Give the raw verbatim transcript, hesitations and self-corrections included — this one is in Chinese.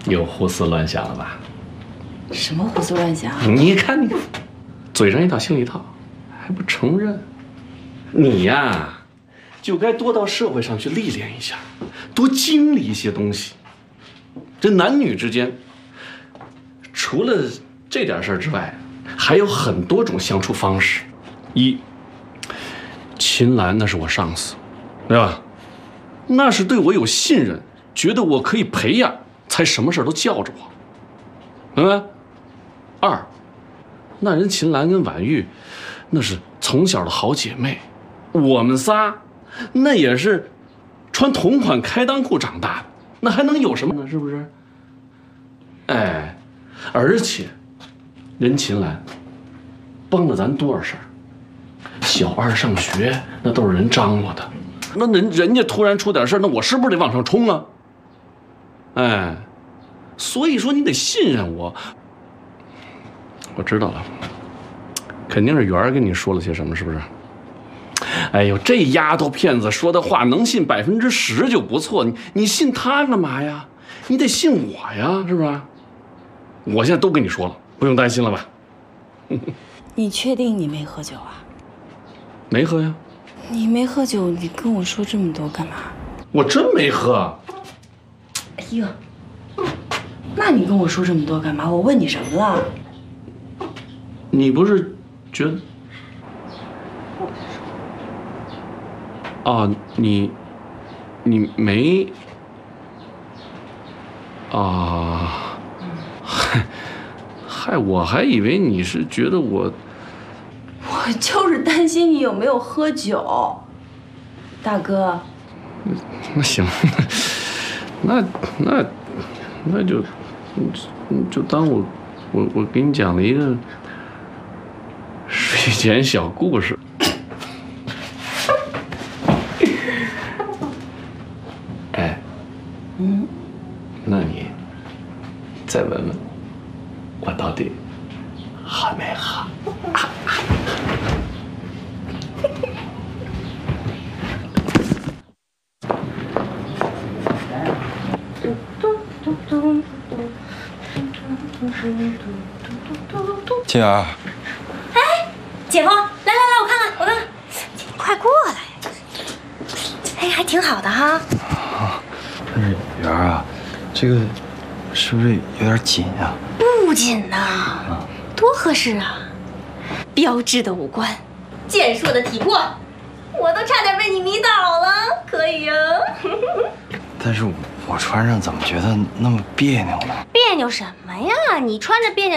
又胡思乱想了吧？ 什么胡思乱想？ 你看你，嘴上一套心里一套，还不承认？你呀，就该多到社会上去历练一下，多经历一些东西。这男女之间，除了这点事儿之外，还有很多种相处方式。一，秦岚那是我上司，对吧？那是对我有信任，觉得我可以培养，才什么事儿都叫着我，明白？二，那人秦岚跟婉玉，那是从小的好姐妹，我们仨，那也是穿同款开裆裤长大的，那还能有什么呢？是不是？哎，而且，人秦岚帮了咱多少事儿，小二上学那都是人张罗的，那人人家突然出点事儿，那我是不是得往上冲啊？哎，所以说你得信任我。我知道了，肯定是媛儿跟你说了些什么，是不是？哎呦，这丫头片子说的话能信百分之十就不错，你你信她干嘛呀？你得信我呀，是不是？我现在都跟你说了，不用担心了吧？ 你确定你没喝酒啊？ 没喝呀。 你没喝酒，你跟我说这么多干嘛？ 我真没喝。 哎呀，那你跟我说这么多干嘛？我问你什么了？ 你不是觉得？啊，你，你没啊？嗨，嗨，我还以为你是觉得我。 我就是担心你有没有喝酒，大哥。 那行，那那那就就当我我我给你讲了一个睡前小故事。哎， 嗯， 那你再问问我到底喝没喝？ 静儿， 哎，姐夫，来来来，我看看，我看看，你快过来。哎，还挺好的哈。 啊，不是媛儿啊，这个是不是有点紧呀？ 不紧呐，多合适啊！标致的五官，健硕的体魄，我都差点被你迷倒了。可以啊。 但是我穿上怎么觉得那么别扭呢？ 别扭什么呀？你穿着别扭。